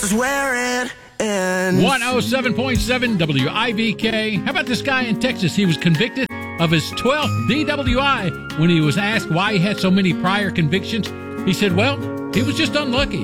is where it ends. 107.7 WIVK. How about this guy in Texas? He was convicted of his 12th DWI. When he was asked why he had so many prior convictions, he said, well, he was just unlucky.